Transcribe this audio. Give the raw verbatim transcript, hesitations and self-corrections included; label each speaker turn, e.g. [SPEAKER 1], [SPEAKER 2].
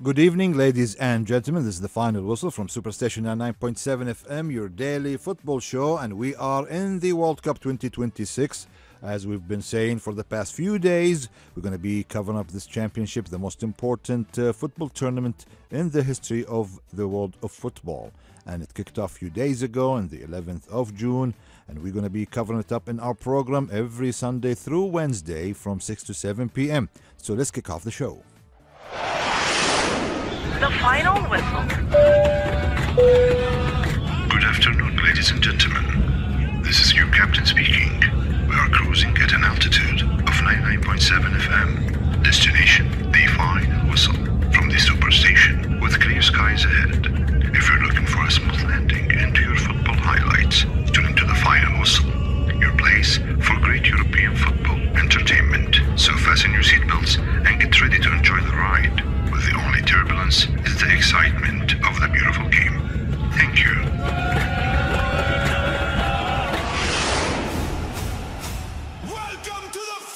[SPEAKER 1] Good evening, ladies and gentlemen. This is the final whistle from Superstation ninety-nine point seven F M, your daily football show, and we are in the World Cup twenty twenty-six. As we've been saying for the past few days, we're going to be covering up this championship, the most important uh, football tournament in the history of the world of football. And it kicked off a few days ago on the eleventh of June, and we're going to be covering it up in our program every Sunday through Wednesday from six to seven p.m. So let's kick off the show.
[SPEAKER 2] The final whistle.
[SPEAKER 3] Good afternoon, ladies and gentlemen. This is your captain speaking. We are cruising at an altitude of ninety-nine point seven F M. Destination, the final whistle. From the Superstation with clear skies ahead. If you're looking for a smooth landing into your football highlights, tune into the final whistle. Your place for great European football entertainment. So fasten your seatbelts and get ready to enjoy the ride. With the only turbulence is the excitement of the beautiful game.